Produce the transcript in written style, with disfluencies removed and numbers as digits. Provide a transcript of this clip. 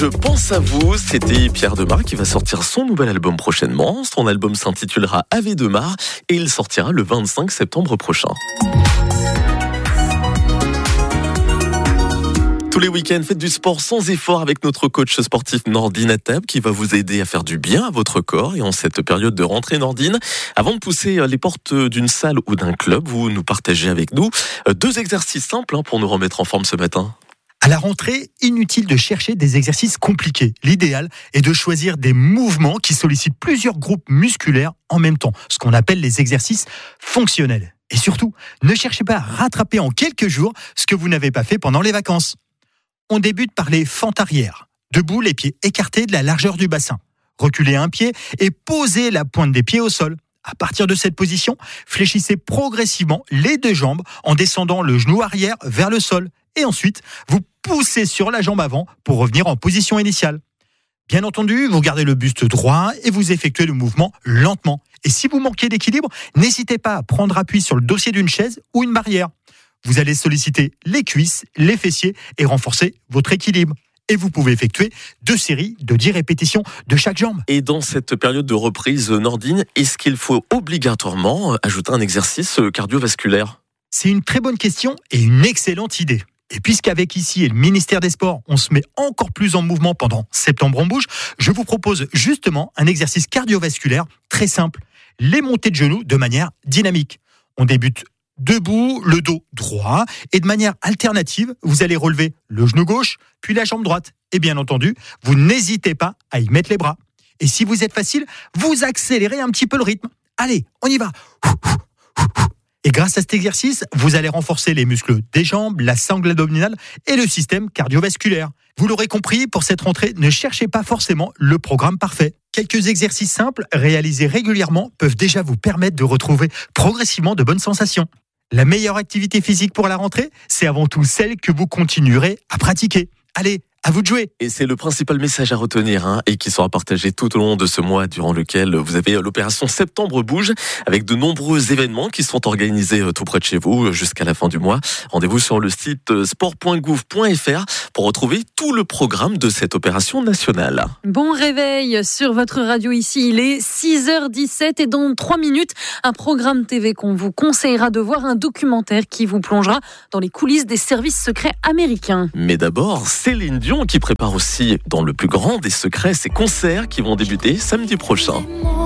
Je pense à vous, c'était Pierre Demar qui va sortir son nouvel album prochainement. Son album s'intitulera Ave Demar et il sortira le 25 septembre prochain. Tous les week-ends, faites du sport sans effort avec notre coach sportif Nordine Attab qui va vous aider à faire du bien à votre corps. Et en cette période de rentrée, Nordine, avant de pousser les portes d'une salle ou d'un club, vous nous partagez avec nous 2 exercices simples pour nous remettre en forme ce matin. À la rentrée, inutile de chercher des exercices compliqués. L'idéal est de choisir des mouvements qui sollicitent plusieurs groupes musculaires en même temps, ce qu'on appelle les exercices fonctionnels. Et surtout, ne cherchez pas à rattraper en quelques jours ce que vous n'avez pas fait pendant les vacances. On débute par les fentes arrière. Debout, les pieds écartés de la largeur du bassin. Reculez un pied et posez la pointe des pieds au sol. À partir de cette position, fléchissez progressivement les 2 jambes en descendant le genou arrière vers le sol. Et ensuite, vous poussez sur la jambe avant pour revenir en position initiale. Bien entendu, vous gardez le buste droit et vous effectuez le mouvement lentement. Et si vous manquez d'équilibre, n'hésitez pas à prendre appui sur le dossier d'une chaise ou une barrière. Vous allez solliciter les cuisses, les fessiers et renforcer votre équilibre. Et vous pouvez effectuer 2 séries de 10 répétitions de chaque jambe. Et dans cette période de reprise, Nordine, est-ce qu'il faut obligatoirement ajouter un exercice cardiovasculaire ? C'est une très bonne question et une excellente idée. Et puisqu'avec ici et le ministère des Sports, on se met encore plus en mouvement pendant Septembre en Bouge, je vous propose justement un exercice cardiovasculaire très simple. Les montées de genoux de manière dynamique. On débute debout, le dos droit, et de manière alternative, vous allez relever le genou gauche, puis la jambe droite. Et bien entendu, vous n'hésitez pas à y mettre les bras. Et si vous êtes facile, vous accélérez un petit peu le rythme. Allez, on y va. Et grâce à cet exercice, vous allez renforcer les muscles des jambes, la sangle abdominale et le système cardiovasculaire. Vous l'aurez compris, pour cette rentrée, ne cherchez pas forcément le programme parfait. Quelques exercices simples, réalisés régulièrement, peuvent déjà vous permettre de retrouver progressivement de bonnes sensations. La meilleure activité physique pour la rentrée, c'est avant tout celle que vous continuerez à pratiquer. Allez, à vous de jouer. Et c'est le principal message à retenir et qui sera partagé tout au long de ce mois durant lequel vous avez l'opération Septembre Bouge avec de nombreux événements qui sont organisés tout près de chez vous jusqu'à la fin du mois. Rendez-vous sur le site sport.gouv.fr pour retrouver tout le programme de cette opération nationale. Bon réveil sur votre radio ici, il est 6h17 et dans 3 minutes, un programme TV qu'on vous conseillera de voir, un documentaire qui vous plongera dans les coulisses des services secrets américains. Mais d'abord, Céline Dion qui prépare aussi dans le plus grand des secrets ses concerts qui vont débuter samedi prochain.